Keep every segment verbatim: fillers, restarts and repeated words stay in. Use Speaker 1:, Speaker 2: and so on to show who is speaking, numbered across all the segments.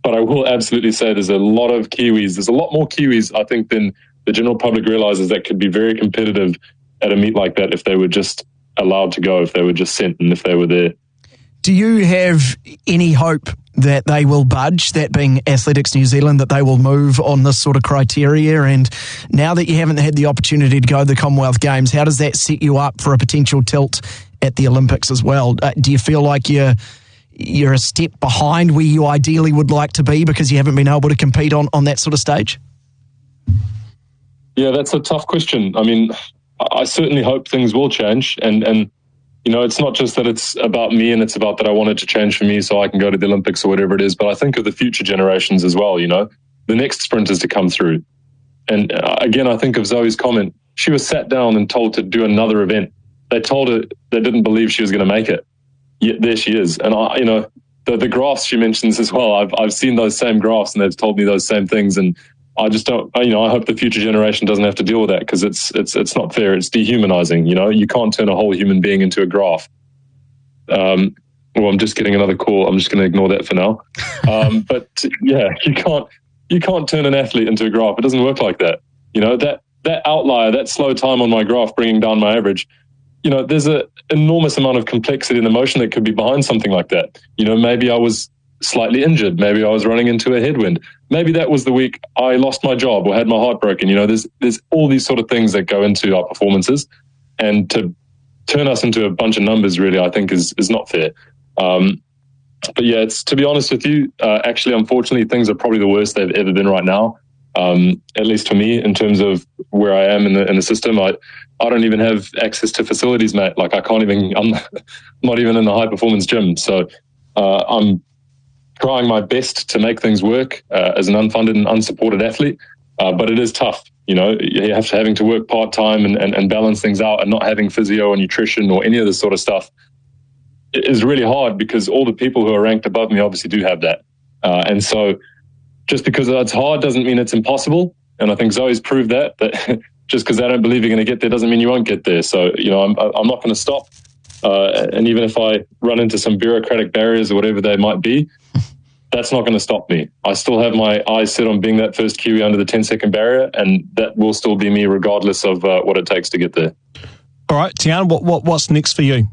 Speaker 1: but I will absolutely say there's a lot of Kiwis. There's a lot more Kiwis, I think, than the general public realizes that could be very competitive at a meet like that if they were just allowed to go, if they were just sent and if they were there.
Speaker 2: Do you have any hope that they will budge, that being Athletics New Zealand, that they will move on this sort of criteria? And now that you haven't had the opportunity to go to the Commonwealth Games, how does that set you up for a potential tilt at the Olympics as well? Uh, do you feel like you're you're a step behind where you ideally would like to be because you haven't been able to compete on, on that sort of stage?
Speaker 1: Yeah, that's a tough question. I mean, I certainly hope things will change. And, and you know, it's not just that it's about me and it's about that I want it to change for me so I can go to the Olympics or whatever it is, but I think of the future generations as well, you know, the next sprinters to come through. And uh, again, I think of Zoe's comment. She was sat down and told to do another event. They told her they didn't believe she was going to make it. Yet there she is. And, I, you know, the, the graphs she mentions as well, I've, I've seen those same graphs and they've told me those same things. And I just don't, you know, I hope the future generation doesn't have to deal with that because it's it's it's not fair. It's dehumanizing. You know, you can't turn a whole human being into a graph. Um, well, I'm just getting another call. I'm just going to ignore that for now. Um, but yeah, you can't you can't turn an athlete into a graph. It doesn't work like that. You know, that that outlier, that slow time on my graph, bringing down my average. You know, there's an enormous amount of complexity and emotion that could be behind something like that. You know, maybe I was slightly injured. Maybe I was running into a headwind. Maybe that was the week I lost my job or had my heart broken. You know, there's there's all these sort of things that go into our performances, and to turn us into a bunch of numbers really, I think is is not fair. Um, but yeah, it's to be honest with you, uh, actually, unfortunately, things are probably the worst they've ever been right now. Um, at least for me, in terms of where I am in the in the system, I I don't even have access to facilities, mate. Like I can't even. I'm not even in the high performance gym, so uh, I'm trying my best to make things work uh, as an unfunded and unsupported athlete, uh, but it is tough. You know, you have to having to work part time and, and, and balance things out, and not having physio or nutrition or any of this sort of stuff is really hard because all the people who are ranked above me obviously do have that, uh, and so just because it's hard doesn't mean it's impossible. And I think Zoe's proved that that just because they don't believe you're going to get there doesn't mean you won't get there. So you know, I'm I'm not going to stop. Uh, and even if I run into some bureaucratic barriers or whatever they might be, that's not going to stop me. I still have my eyes set on being that first Kiwi under the ten second barrier, and that will still be me regardless of uh, what it takes to get there.
Speaker 3: All right, Tiaan, what, what, what's next for you?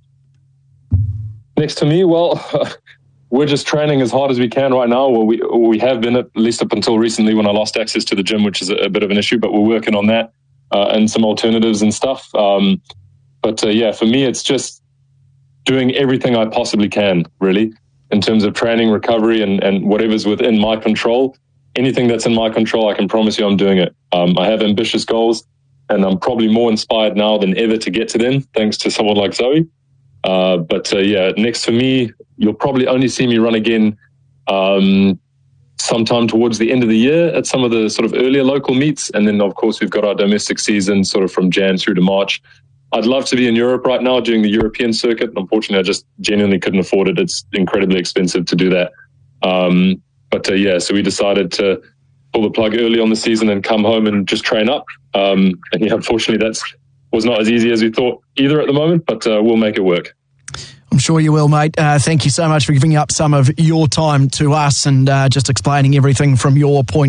Speaker 1: Next to me, well, we're just training as hard as we can right now. Well, we we have been, at least up until recently when I lost access to the gym, which is a, a bit of an issue, but we're working on that uh, and some alternatives and stuff. Um, but uh, yeah, for me, it's just doing everything I possibly can, really, in terms of training, recovery, and, and whatever's within my control. Anything that's in my control, I can promise you I'm doing it. Um, I have ambitious goals, and I'm probably more inspired now than ever to get to them, thanks to someone like Zoe. Uh, but uh, yeah, next for me, you'll probably only see me run again um, sometime towards the end of the year at some of the sort of earlier local meets. And then, of course, we've got our domestic season sort of from Jan through to March. I'd love to be in Europe right now doing the European circuit. Unfortunately, I just genuinely couldn't afford it. It's incredibly expensive to do that. Um, but uh, yeah, so we decided to pull the plug early on the season and come home and just train up. Um, and yeah, unfortunately, that's was not as easy as we thought either at the moment, but uh, we'll make it work.
Speaker 2: I'm sure you will, mate. Uh, thank you so much for giving up some of your time to us and uh, just explaining everything from your point